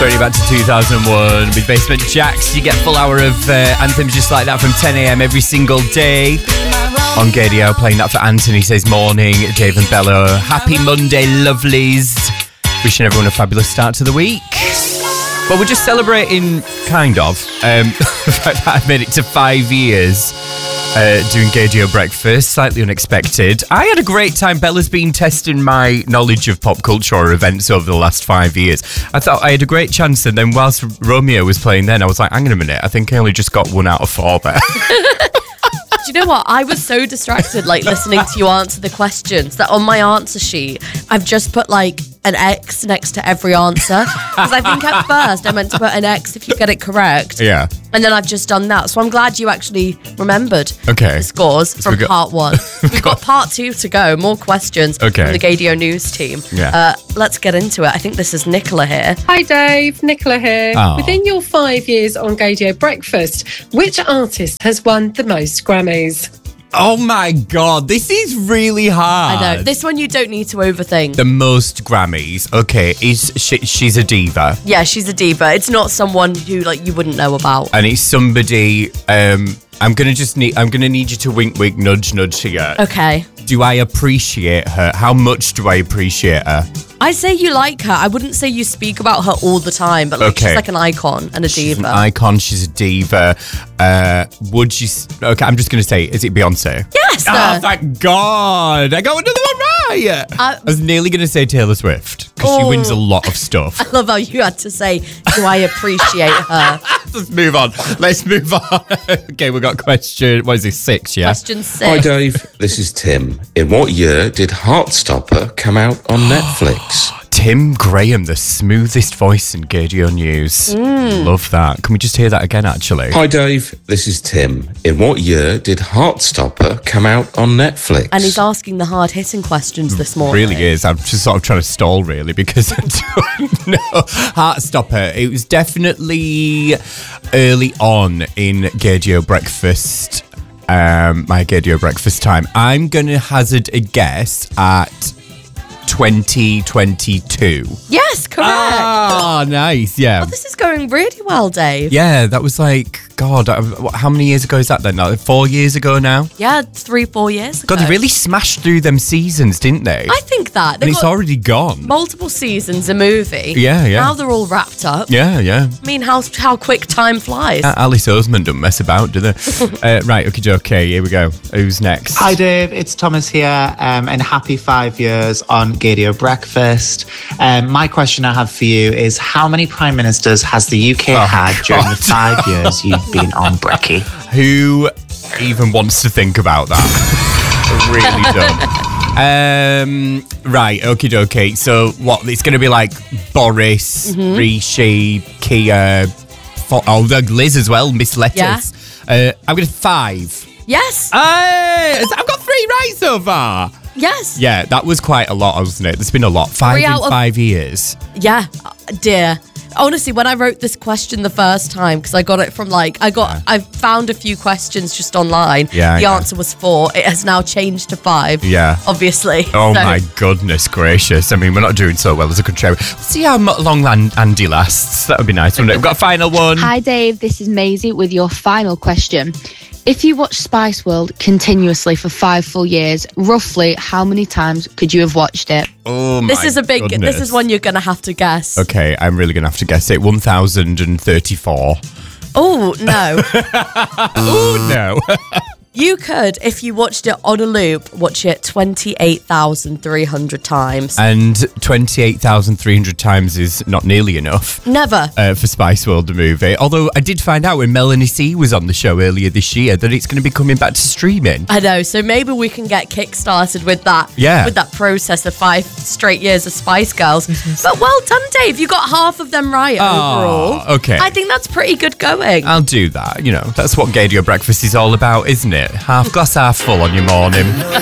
Bring it back to 2001 with Basement Jaxx. You get a full hour of anthems just like that from 10 a.m. every single day. On Gadio, playing that for Anthony Says Morning, Dave and Bella. Happy Monday, lovelies. Wishing everyone a fabulous start to the week. Well, we're just celebrating, kind of, the fact that I've made it to 5 years doing Gadio Breakfast. Slightly unexpected. I had a great time. Bella's been testing my knowledge of pop culture or events over the last 5 years. I thought I had a great chance, and then whilst Romeo was playing then, I was like, hang on a minute, I think I only just got 1 out of 4 there. Do you know what? I was so distracted, listening to you answer the questions, that on my answer sheet, I've just put, an X next to every answer. Because I think at first I meant to put an X if you get it correct. Yeah. And then I've just done that. So I'm glad you actually remembered the scores from part 1. We've got part 2 to go. More questions from the Gadio News team. Yeah. Let's get into it. I think this is Nicola here. Hi Dave, Nicola here. Oh. Within your 5 years on Gadio Breakfast, which artist has won the most Grammys? Oh my God, this is really hard. I know. This one you don't need to overthink. The most Grammys. Okay, she's a diva. Yeah, she's a diva. It's not someone who you wouldn't know about. And it's somebody I'm gonna need you to wink nudge nudge here. Okay. Do I appreciate her? How much do I appreciate her? I say you like her. I wouldn't say you speak about her all the time, but she's like an icon and a diva. She's an icon, she's a diva. Would you... Okay, I'm just going to say, is it Beyonce? Yes! Oh, thank God! I got another one right! I was nearly going to say Taylor Swift, because she wins a lot of stuff. I love how you had to say, do I appreciate her? Let's move on. Okay, we got question... What is this, 6, yeah? Question 6. Hi Dave, this is Tim. In what year did Heartstopper come out on Netflix? Tim Graham, the smoothest voice in Gadio News. Love that. Can we just hear that again, actually? Hi Dave, this is Tim. In what year did Heartstopper come out on Netflix? And he's asking the hard-hitting questions this morning. Really is. I'm just sort of trying to stall, really, because I don't know. Heartstopper, it was definitely early on in Gadio Breakfast, my Gadio Breakfast time. I'm going to hazard a guess at 2022. Yes, correct. Ah, nice, yeah. Oh, this is going really well, Dave. Yeah, that was God, how many years ago is that then? 4 years ago now? Yeah, 3-4 years ago. God, they really smashed through them seasons, didn't they? I think that. And it's already gone. Multiple seasons, a movie. Yeah. Now they're all wrapped up. Yeah. I mean, how quick time flies. Alice Oseman don't mess about, do they? Right, okay, here we go. Who's next? Hi Dave, it's Thomas here, and happy 5 years on Gadio Breakfast. My question I have for you is, how many Prime Ministers has the UK had during the 5 years you've been on Brekkie? Who even wants to think about that? Really don't. Right, okie dokie. So what, it's going to be Boris, Rishi, Keir, Liz as well, Miss Lettuce. I'm going to 5. Yes. I've got 3 right so far. Yes. Yeah, that was quite a lot, wasn't it? There's been a lot. 5 in 5 years. Yeah, dear. Honestly, when I wrote this question the first time, because I got it from I found a few questions just online. Yeah. The answer was 4. It has now changed to 5. Yeah. Obviously. Oh my goodness gracious. I mean, we're not doing so well as a country. Let's see how long Andy lasts. That would be nice, wouldn't it? We've got a final one. Hi Dave, this is Maisie with your final question. If you watched Spice World continuously for 5 full years, roughly how many times could you have watched it? Oh my This is a big. goodness. This is one you're gonna have to guess. Okay, I'm really going to have to guess it. 1,034. Oh no. Oh no. You could, if you watched it on a loop, watch it 28,300 times. And 28,300 times is not nearly enough. Never. For Spice World, the movie. Although I did find out when Melanie C was on the show earlier this year that it's going to be coming back to streaming. I know, so maybe we can get kick-started with that. Yeah. With that process of 5 straight years of Spice Girls. But well done, Dave. You got half of them right overall. Okay. I think that's pretty good going. I'll do that. That's what Gadio Breakfast is all about, isn't it? Half glass, half full on your morning.